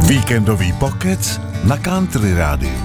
Víkendový pokec na Country Rádiu.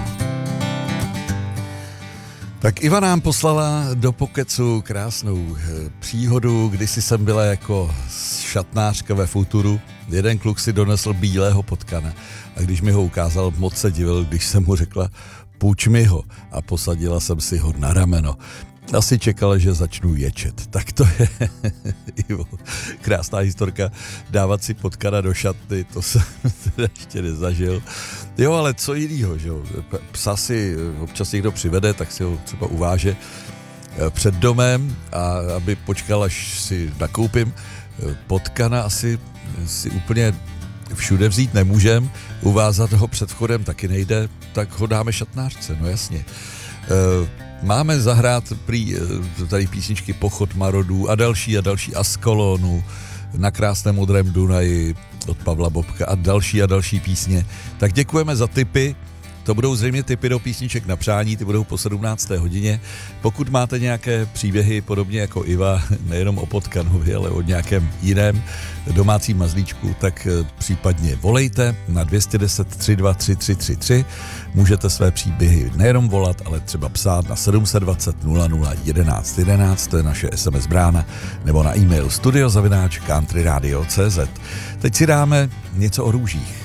Tak Iva nám poslala do pokecu krásnou příhodu, kdysi jsem byla jako šatnářka ve Futuru. Jeden kluk si donesl bílého potkana a když mi ho ukázal, moc se divil, když jsem mu řekla, půjč mi ho, a posadila jsem si ho na rameno. Asi čekala, že začnu ječet. Tak to je, Ivo, krásná historka, dávat si potkana do šaty, to jsem teda ještě nezažil. Jo, ale co jinýho, že jo, psa si občas někdo přivede, tak si ho třeba uváže před domem, a aby počkal, až si nakoupím potkana, asi si úplně všude vzít nemůžem, uvázat ho před vchodem taky nejde, tak ho dáme šatnářce, no jasně. Máme zahrát prý tady písničky Pochod Marodů a další Askolonu, Na krásném modrém Dunaji od Pavla Bobka a další písně. Tak děkujeme za tipy. To budou zřejmě tipy do písniček na přání, ty budou po 17. hodině. Pokud máte nějaké příběhy, podobně jako Iva, nejenom o potkanovi, ale o nějakém jiném domácím mazlíčku, tak případně volejte na 210 32 3333. Můžete své příběhy nejenom volat, ale třeba psát na 720 00 11 11, to je naše SMS brána, nebo na e-mail studio@countryradio.cz. Teď si dáme něco o růžích.